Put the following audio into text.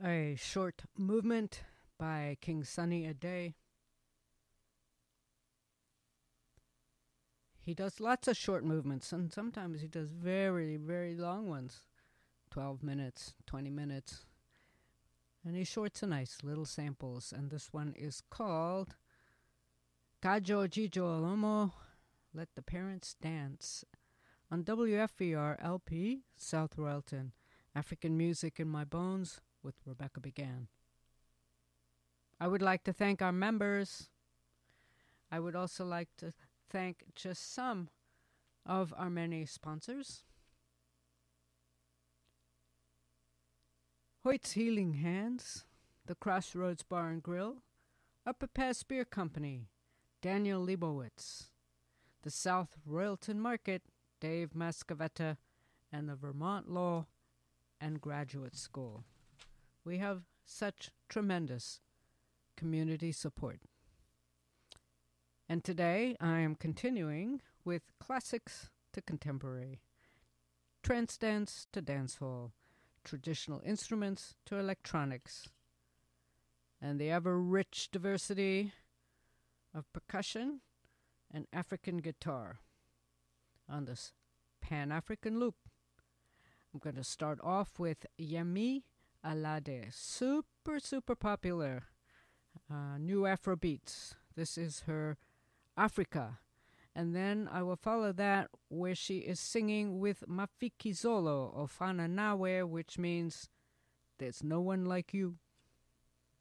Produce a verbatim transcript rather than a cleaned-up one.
A short movement by King Sunny Ade. He does lots of short movements, and sometimes he does very, very long ones twelve minutes, twenty minutes. And he shorts are nice little samples, and this one is called Kajo Jijo Alomo, Let the Parents Dance, on W F E R L P, South Royalton. African Music in My Bones with Rebecca Began. I would like to thank our members. I would also like to thank just some of our many sponsors. Hoyt's Healing Hands, the Crossroads Bar and Grill, Upper Pass Beer Company, Daniel Leibowitz, the South Royalton Market, Dave Mascavetta, and the Vermont Law and Graduate School. We have such tremendous community support. And today I am continuing with classics to contemporary, trance dance to dancehall, traditional instruments to electronics, and the ever-rich diversity of percussion and African guitar on this Pan-African loop. I'm going to start off with Yemi Alade, super, super popular uh, new Afrobeats. This is her Africa. And then I will follow that where she is singing with Mafikizolo of Fananawe, which means there's no one like you.